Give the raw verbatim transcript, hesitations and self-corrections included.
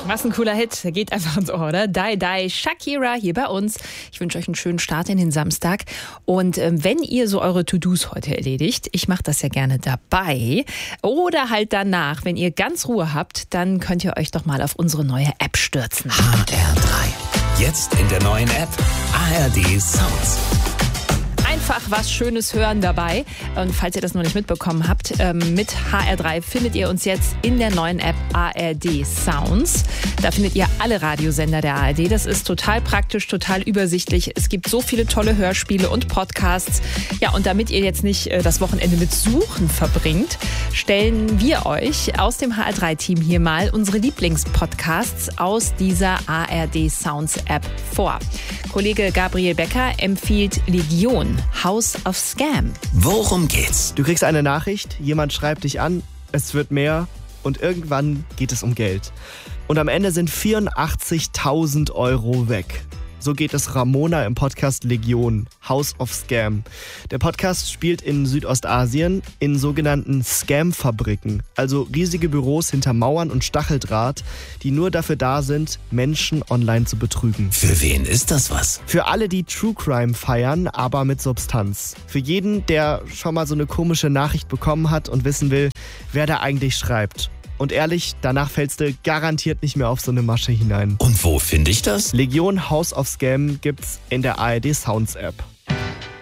Was ein cooler Hit. Der geht einfach ins Ohr, oder? Die Die Shakira hier bei uns. Ich wünsche euch einen schönen Start in den Samstag. Und ähm, wenn ihr so eure To-Dos heute erledigt, ich mache das ja gerne dabei oder halt danach, wenn ihr ganz Ruhe habt, dann könnt ihr euch doch mal auf unsere neue App stürzen. H R drei. Jetzt in der neuen App A R D Sounds. Einfach was Schönes hören dabei. Und falls ihr das noch nicht mitbekommen habt, mit H R drei findet ihr uns jetzt in der neuen App A R D Sounds. Da findet ihr alle Radiosender der A R D. Das ist total praktisch, total übersichtlich. Es gibt so viele tolle Hörspiele und Podcasts. Ja, und damit ihr jetzt nicht das Wochenende mit Suchen verbringt, stellen wir euch aus dem H R drei Team hier mal unsere Lieblingspodcasts aus dieser A R D Sounds App vor. Kollege Gabriel Becker empfiehlt Legion, House of Scam. Worum geht's? Du kriegst eine Nachricht, jemand schreibt dich an, es wird mehr und irgendwann geht es um Geld. Und am Ende sind vierundachtzigtausend Euro weg. So geht es Ramona im Podcast Legion, House of Scam. Der Podcast spielt in Südostasien in sogenannten Scam-Fabriken, also riesige Büros hinter Mauern und Stacheldraht, die nur dafür da sind, Menschen online zu betrügen. Für wen ist das was? Für alle, die True Crime feiern, aber mit Substanz. Für jeden, der schon mal so eine komische Nachricht bekommen hat und wissen will, wer da eigentlich schreibt. Und ehrlich, danach fällst du garantiert nicht mehr auf so eine Masche hinein. Und wo finde ich das? Legion House of Scam gibt's in der A R D Sounds App.